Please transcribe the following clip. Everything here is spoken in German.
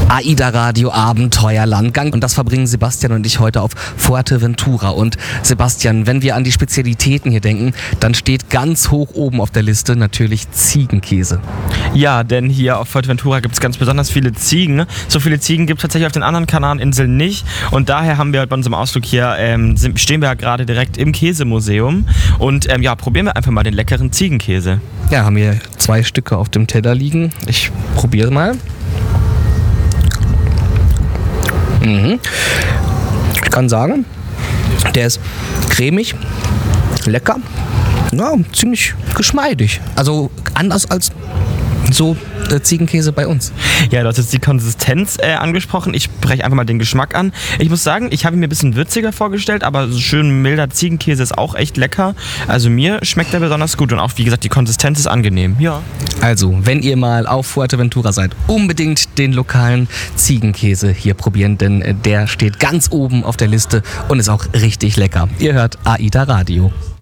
AIDA Radio Abenteuerlandgang und das verbringen Sebastian und ich heute auf Fuerteventura. Und Sebastian, wenn wir an die Spezialitäten hier denken, dann steht ganz hoch oben auf der Liste natürlich Ziegenkäse. Ja, denn hier auf Fuerteventura gibt es ganz besonders viele Ziegen. So viele Ziegen gibt es tatsächlich auf den anderen Kanareninseln nicht und daher haben wir bei unserem Ausflug hier, stehen wir ja gerade direkt im Käsemuseum und probieren wir einfach mal den leckeren Ziegenkäse. Ja, haben hier 2 Stücke auf dem Teller liegen. Ich probiere mal. Ich kann sagen, der ist cremig, lecker, ja, ziemlich geschmeidig. Also anders als so Ziegenkäse bei uns. Ja, du hast jetzt die Konsistenz angesprochen. Ich spreche einfach mal den Geschmack an. Ich muss sagen, ich habe ihn mir ein bisschen würziger vorgestellt, aber so schön milder Ziegenkäse ist auch echt lecker. Also mir schmeckt er besonders gut und auch, wie gesagt, die Konsistenz ist angenehm. Ja. Also, wenn ihr mal auf Fuerteventura seid, unbedingt den lokalen Ziegenkäse hier probieren, denn der steht ganz oben auf der Liste und ist auch richtig lecker. Ihr hört AIDA Radio.